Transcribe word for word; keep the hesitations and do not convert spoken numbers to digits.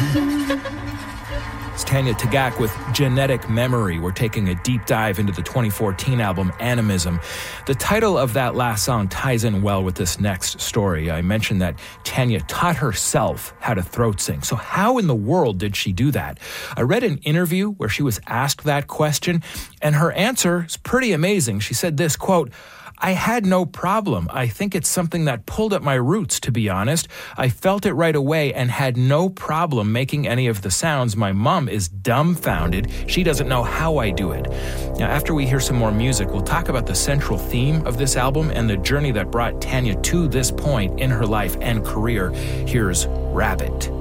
It's Tanya Tagaq with Genetic Memory. We're taking a deep dive into the twenty fourteen album Animism. The title of that last song ties in well with this next story. I mentioned that Tanya taught herself how to throat sing. So how in the world did she do that? I read an interview where she was asked that question, and her answer is pretty amazing. She said this, quote, "I had no problem. I think it's something that pulled at my roots, to be honest. I felt it right away and had no problem making any of the sounds. My mom is dumbfounded. She doesn't know how I do it." Now, after we hear some more music, we'll talk about the central theme of this album and the journey that brought Tanya to this point in her life and career. Here's Rabbit.